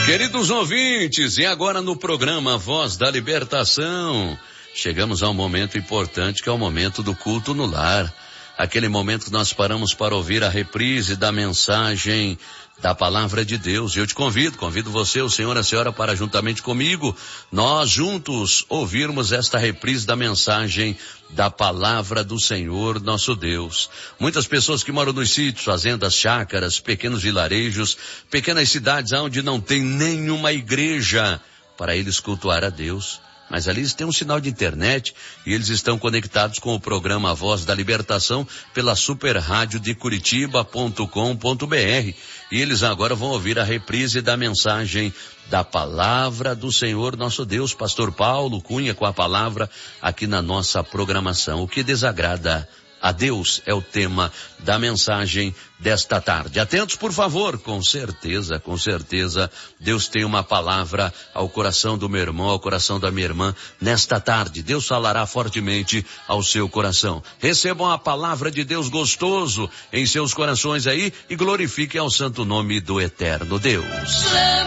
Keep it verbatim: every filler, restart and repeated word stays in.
Queridos ouvintes, e agora no programa Voz da Libertação, chegamos a um momento importante que é o momento do culto no lar. Aquele momento que nós paramos para ouvir a reprise da mensagem da palavra de Deus. E eu te convido, convido você, o senhor e a senhora, para juntamente comigo, nós juntos ouvirmos esta reprise da mensagem da palavra do Senhor nosso Deus. Muitas pessoas que moram nos sítios, fazendas, chácaras, pequenos vilarejos, pequenas cidades onde não tem nenhuma igreja para eles cultuar a Deus. Mas ali eles têm um sinal de internet e eles estão conectados com o programa Voz da Libertação pela super rádio de curitiba ponto com ponto br. E eles agora vão ouvir a reprise da mensagem da palavra do Senhor nosso Deus, pastor Paulo Cunha, com a palavra aqui na nossa programação. O que desagrada a Deus é o tema da mensagem desta tarde. Atentos, por favor, com certeza, com certeza, Deus tem uma palavra ao coração do meu irmão, ao coração da minha irmã, nesta tarde. Deus falará fortemente ao seu coração. Recebam a palavra de Deus gostoso em seus corações aí e glorifiquem ao santo nome do eterno Deus.